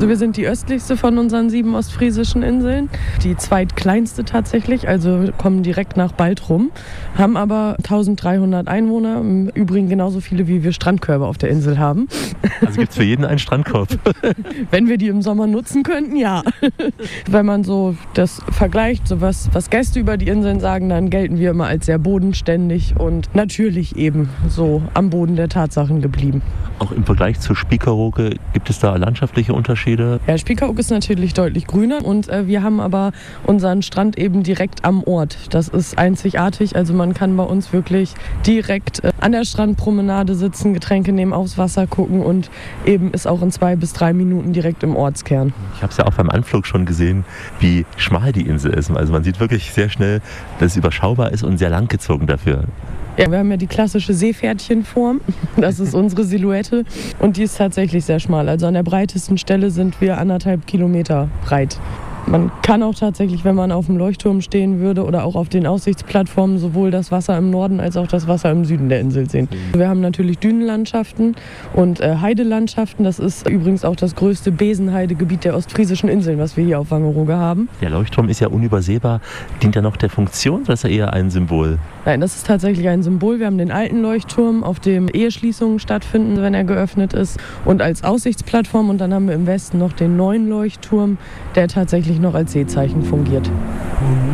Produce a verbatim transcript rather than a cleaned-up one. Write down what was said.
Also wir sind die östlichste von unseren sieben ostfriesischen Inseln, die zweitkleinste tatsächlich, also kommen direkt nach Baltrum, haben aber eintausenddreihundert Einwohner, im Übrigen genauso viele wie wir Strandkörbe auf der Insel haben. Also gibt es für jeden einen Strandkorb? Wenn wir die im Sommer nutzen könnten, ja. Wenn man so das vergleicht, so was, was Gäste über die Inseln sagen, dann gelten wir immer als sehr bodenständig und natürlich eben so am Boden der Tatsachen geblieben. Auch im Vergleich zur Spiekeroog gibt es da landschaftliche Unterschiede? Ja, Spiekeroog ist natürlich deutlich grüner und äh, wir haben aber unseren Strand eben direkt am Ort. Das ist einzigartig, also man kann bei uns wirklich direkt äh, an der Strandpromenade sitzen, Getränke nehmen, aufs Wasser gucken und eben ist auch in zwei bis drei Minuten direkt im Ortskern. Ich habe es ja auch beim Anflug schon gesehen, wie schmal die Insel ist. Also man sieht wirklich sehr schnell, dass es überschaubar ist und sehr langgezogen dafür. Ja, wir haben ja die klassische Seepferdchenform, das ist unsere Silhouette und die ist tatsächlich sehr schmal. Also an der breitesten Stelle sind wir anderthalb Kilometer breit. Man kann auch tatsächlich, wenn man auf dem Leuchtturm stehen würde oder auch auf den Aussichtsplattformen, sowohl das Wasser im Norden als auch das Wasser im Süden der Insel sehen. Wir haben natürlich Dünenlandschaften und äh, Heidelandschaften. Das ist übrigens auch das größte Besenheidegebiet der ostfriesischen Inseln, was wir hier auf Wangerooge haben. Der Leuchtturm ist ja unübersehbar. Dient er noch der Funktion oder ist er eher ein Symbol? Nein, das ist tatsächlich ein Symbol. Wir haben den alten Leuchtturm, auf dem Eheschließungen stattfinden, wenn er geöffnet ist, und als Aussichtsplattform. Und dann haben wir im Westen noch den neuen Leuchtturm, der tatsächlich noch als Seezeichen fungiert.